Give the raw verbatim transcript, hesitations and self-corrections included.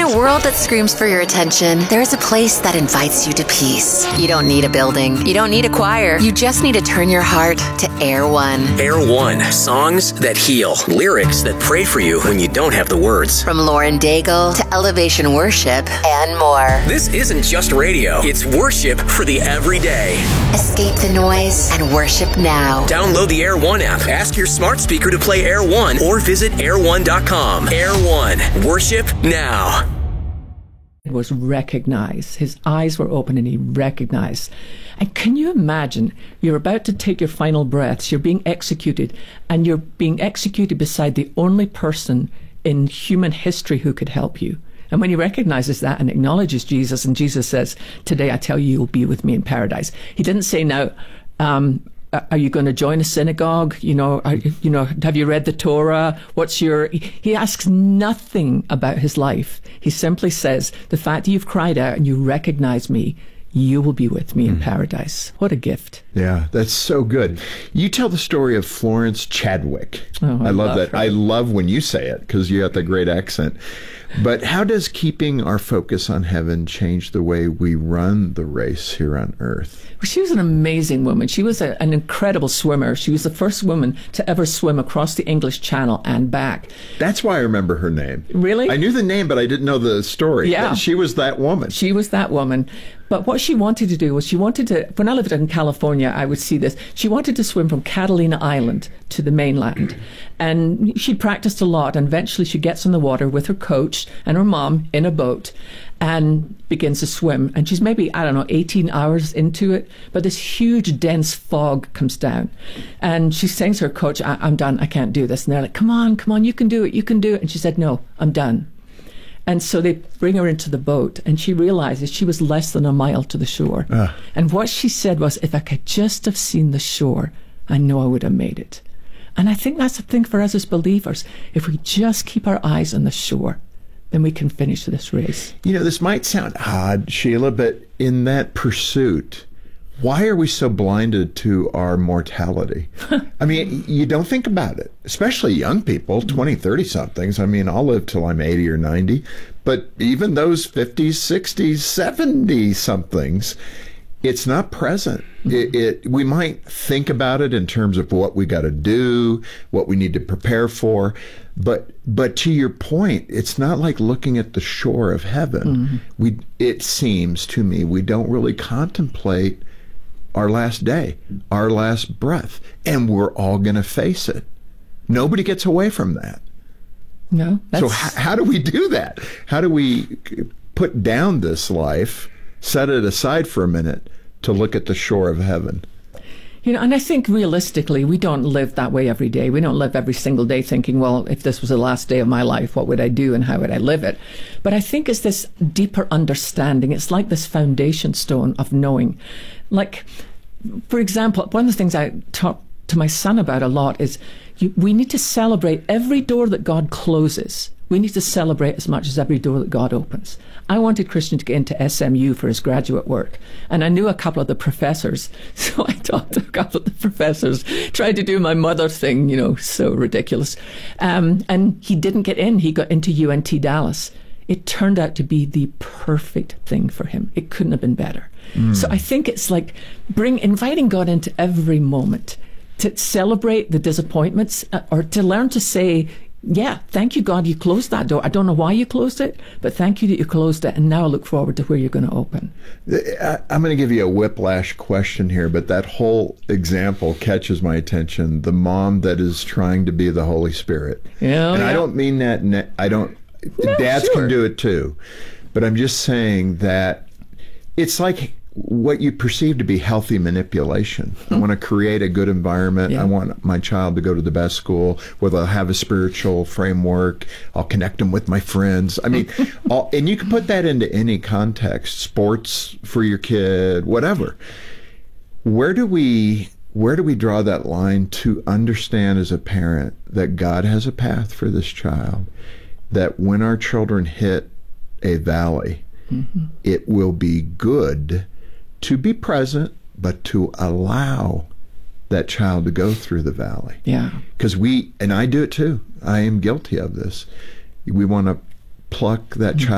a world that screams for your attention, there is a place that invites you to peace. You don't need a building. You don't need a choir. You just need to turn your heart to Air One. Air One. Songs that heal. Lyrics that pray for you when you don't have the words. From Lauren Daigle to Elevation Worship and more. This isn't just radio. It's worship for the everyday. Escape the noise and worship now. Download the Air One app. Ask your smart speaker to play Air One or visit air one dot com. Air One. Worship now. Was recognized. His eyes were open and he recognized. And can you imagine, you're about to take your final breaths, you're being executed, and you're being executed beside the only person in human history who could help you. And when he recognizes that and acknowledges Jesus, and Jesus says, today I tell you, you'll be with me in paradise. He didn't say, now, um, are you going to join a synagogue? You know, are, you know, have you read the Torah? What's your... He asks nothing about his life. He simply says, the fact that you've cried out and you recognize me, you will be with me mm. in paradise. What a gift. Yeah, that's so good. You tell the story of Florence Chadwick. Oh, I, I love, love that. Her. I love when you say it because you got the great accent. But how does keeping our focus on heaven change the way we run the race here on earth? Well, she was an amazing woman. She was a, an incredible swimmer. She was the first woman to ever swim across the English Channel and back. That's why I remember her name. Really? I knew the name, but I didn't know the story. Yeah. She was that woman. She was that woman. But what she wanted to do was she wanted to, when I lived in California, I would see this. She wanted to swim from Catalina Island to the mainland. And she practiced a lot. And eventually she gets in the water with her coach and her mom in a boat and begins to swim. And she's maybe, I don't know, eighteen hours into it. But this huge, dense fog comes down. And she's saying to her coach, I- I'm done. I can't do this. And they're like, come on, come on, you can do it. You can do it. And she said, no, I'm done. And so they bring her into the boat, and she realizes she was less than a mile to the shore. Uh. And what she said was, if I could just have seen the shore, I know I would have made it. And I think that's the thing for us as believers. If we just keep our eyes on the shore, then we can finish this race. You know, this might sound odd, Sheila, but in that pursuit, why are we so blinded to our mortality? I mean, you don't think about it, especially young people, twenty, thirty-somethings. I mean, I'll live till I'm eighty or ninety. But even those fifties, sixties, seventy-somethings, it's not present. It, it we might think about it in terms of what we got to do, what we need to prepare for. But but to your point, it's not like looking at the shore of heaven. Mm-hmm. We it seems to me we don't really contemplate our last day, our last breath, and we're all going to face it. Nobody gets away from that. No. That's... So h- how do we do that? How do we put down this life, set it aside for a minute to look at the shore of heaven? You know, and I think realistically, we don't live that way every day. We don't live every single day thinking, well, if this was the last day of my life, what would I do and how would I live it? But I think it's this deeper understanding. It's like this foundation stone of knowing. Like, for example, one of the things I talk to my son about a lot is you, we need to celebrate every door that God closes. We need to celebrate as much as every door that God opens. I wanted Christian to get into S M U for his graduate work, and I knew a couple of the professors, so I talked to a couple of the professors, tried to do my mother thing, you know, so ridiculous. Um, and he didn't get in. He got into U N T Dallas. It turned out to be the perfect thing for him. It couldn't have been better. Mm. So I think it's like bring inviting God into every moment, to celebrate the disappointments, uh, or to learn to say, yeah, thank you, God, you closed that door. I don't know why you closed it, but thank you that you closed it, and now I look forward to where you're going to open. I, I'm going to give you a whiplash question here, but that whole example catches my attention. The mom that is trying to be the Holy Spirit. Yeah, and yeah. I don't mean that, ne- I don't, no, dads sure. can do it too, but I'm just saying that it's like what you perceive to be healthy manipulation. Mm-hmm. I want to create a good environment. Yeah. I want my child to go to the best school where they'll have a spiritual framework. I'll connect them with my friends. I mean, all, and you can put that into any context, sports for your kid, whatever. Where do we, where do we draw that line to understand as a parent that God has a path for this child, that when our children hit a valley, mm-hmm. it will be good to be present, but to allow that child to go through the valley. Yeah. Because we, and I do it too, I am guilty of this. We want to pluck that mm-hmm. child